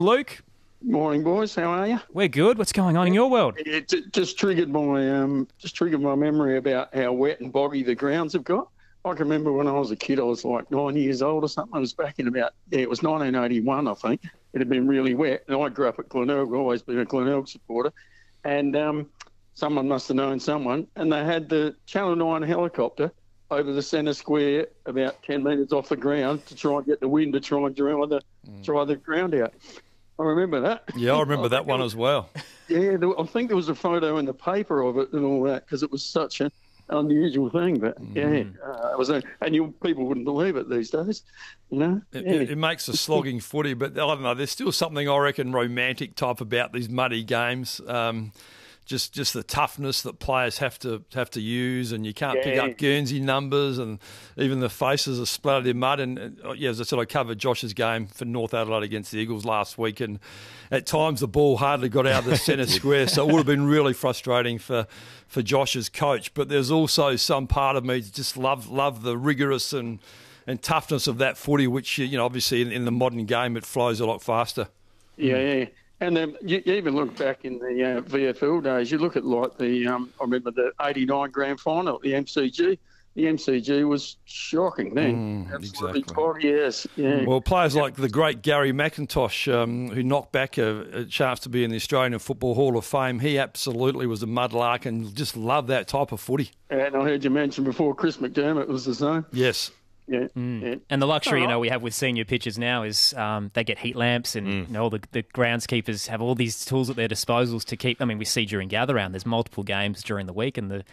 Luke, Morning, boys. How are you? we're good. What's going on in your world? It just triggered my memory about how wet and boggy the grounds have got. I can remember when I was a kid, I was like 9 years old or something. It was back in it was 1981, I think. It had been really wet, and I grew up at Glenelg, always been a Glenelg supporter, and someone must have known someone, and they had the Channel 9 helicopter over the centre square about 10 metres off the ground to try and get the wind to try and dry the ground out. I remember that. Yeah, I remember that one as well. Yeah, I think there was a photo in the paper of it and all that because it was such an unusual thing. But it was, and people wouldn't believe it these days, you know. It makes a slogging footy, but I don't know. There's still something I reckon romantic type about these muddy games. Just the toughness that players have to use, and you can't pick up Guernsey numbers, and even the faces are splattered in mud. And as I said, I covered Josh's game for North Adelaide against the Eagles last week, and at times the ball hardly got out of the centre square, so it would have been really frustrating for Josh's coach. But there's also some part of me that just love the rigorous and toughness of that footy, which obviously in the modern game it flows a lot faster. Yeah. And then you even look back in the VFL days, you look at like I remember the 89 grand final at the MCG. The MCG was shocking then. Absolutely exactly. Yes. Yeah. Well, players like the great Gary McIntosh, who knocked back a chance to be in the Australian Football Hall of Fame, he absolutely was a mudlark and just loved that type of footy. And I heard you mention before Chris McDermott was the same. Yes. Yeah. And the luxury, we have with senior pitchers now is they get heat lamps, and all the groundskeepers have all these tools at their disposals to keep. I mean, we see during gather round, there's multiple games during the week, and the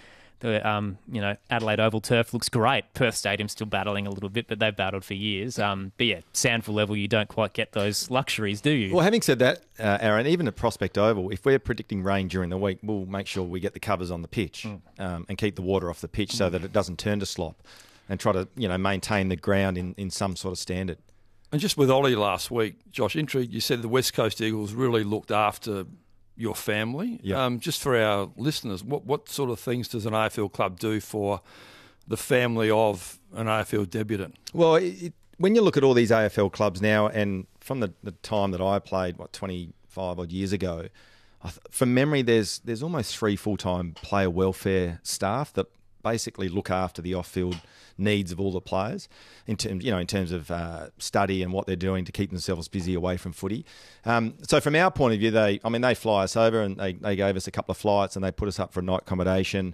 Adelaide Oval turf looks great. Perth Stadium's still battling a little bit, but they've battled for years. But yeah, Sandford level, you don't quite get those luxuries, do you? Well, having said that, Aaron, even at Prospect Oval, if we're predicting rain during the week, we'll make sure we get the covers on the pitch and keep the water off the pitch so that it doesn't turn to slop, and try to maintain the ground in some sort of standard. And just with Ollie last week, Josh, intrigued, you said the West Coast Eagles really looked after your family. Yep. Just for our listeners, what sort of things does an AFL club do for the family of an AFL debutant? Well, when you look at all these AFL clubs now, and from the time that I played, 25 odd years ago, from memory, there's almost 3 full-time player welfare staff that basically look after the off-field needs of all the players in terms of study and what they're doing to keep themselves busy away from footy. So from our point of view, they fly us over, and they gave us a couple of flights, and they put us up for a night accommodation.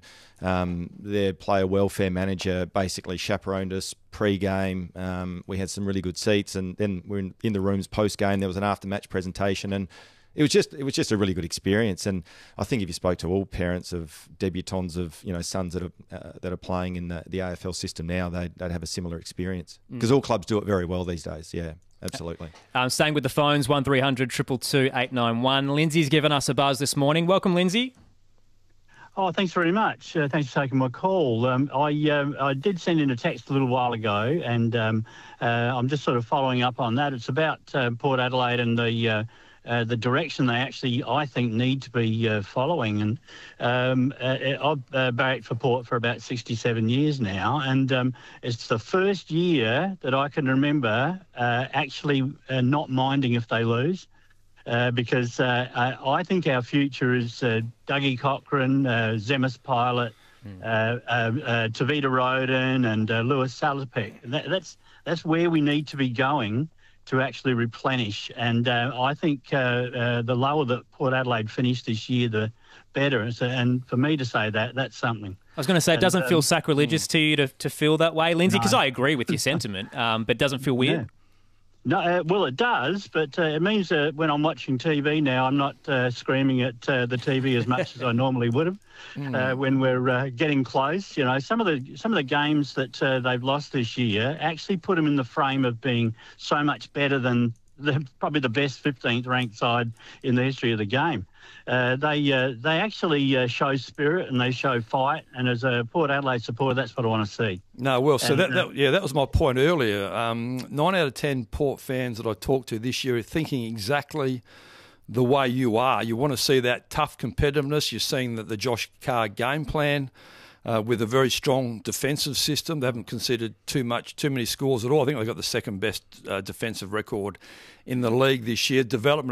Their player welfare manager basically chaperoned us pre-game. We had some really good seats, and then we're in the rooms post-game. There was an after-match presentation, and it was just a really good experience. And I think if you spoke to all parents of debutants of sons that are playing in the AFL system now, they'd have a similar experience, because all clubs do it very well these days. Yeah, absolutely. Staying with the phones, 1300 222 891. Lindsay's given us a buzz this morning. Welcome, Lindsay. Oh, thanks very much. Thanks for taking my call. I did send in a text a little while ago, and I'm just sort of following up on that. It's about Port Adelaide and the direction they actually, I think, need to be following. And I've barracked for Port for about 67 years now, and it's the first year that I can remember actually not minding if they lose. Because I think our future is Dougie Cochrane, Zemis Pilot, Tavita Roden, and Lewis Salopek. That's where we need to be going to actually replenish. And I think the lower that Port Adelaide finished this year, the better. And for me to say that, that's something. I was going to say, it doesn't feel sacrilegious to you to feel that way, Lindsay, because I agree with your sentiment, but it doesn't feel weird. Yeah. No, well, it does, but it means when I'm watching TV now, I'm not screaming at the TV as much as I normally would have when we're getting close. Some of the games that they've lost this year actually put them in the frame of being so much better than probably the best 15th ranked side in the history of the game. They actually show spirit and they show fight, and as a Port Adelaide supporter, that's what I want to see. No, well, so that was my point earlier. 9 out of 10 Port fans that I talked to this year are thinking exactly the way you are. You want to see that tough competitiveness. You're seeing the Josh Carr game plan. with a very strong defensive system. They haven't conceded too many scores at all. I think they've got the second best defensive record in the league this year. Development